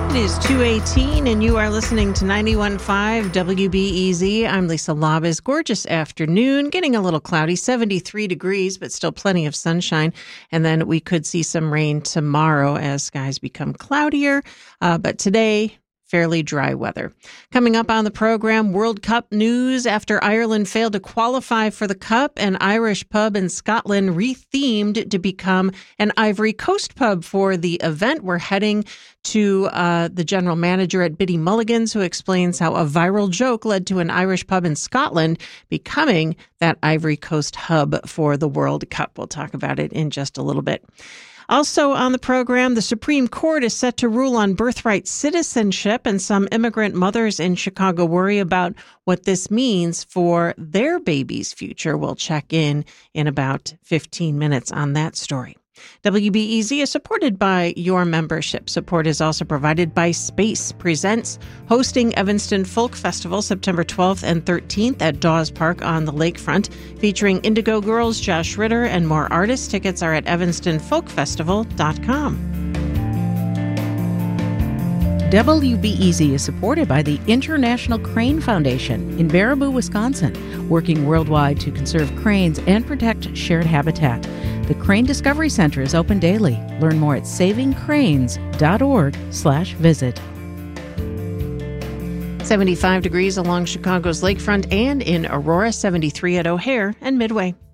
It is 2:18, and you are listening to 91.5 WBEZ. I'm Lisa Labas. Gorgeous afternoon, getting a little cloudy, 73 degrees, but still plenty of sunshine. And then we could see some rain tomorrow as skies become cloudier. But today, fairly dry weather. Coming up on the program, World Cup news. After Ireland failed to qualify for the Cup, an Irish pub in Scotland rethemed to become an Ivory Coast pub for the event. We're heading to the general manager at Biddy Mulligan's, who explains how a viral joke led to an Irish pub in Scotland becoming that Ivory Coast hub for the World Cup. We'll talk about it in just a little bit. Also on the program, the Supreme Court is set to rule on birthright citizenship, and some immigrant mothers in Chicago worry about what this means for their baby's future. We'll check in about 15 minutes on that story. WBEZ is supported by your membership. Support is also provided by Space Presents, hosting Evanston Folk Festival September 12th and 13th at Dawes Park on the lakefront, featuring Indigo Girls, Josh Ritter, and more artists. Tickets are at evanstonfolkfestival.com. WBEZ is supported by the International Crane Foundation in Baraboo, Wisconsin, working worldwide to conserve cranes and protect shared habitat. The Crane Discovery Center is open daily. Learn more at savingcranes.org/visit. 75 degrees along Chicago's lakefront and in Aurora, 73 at O'Hare and Midway.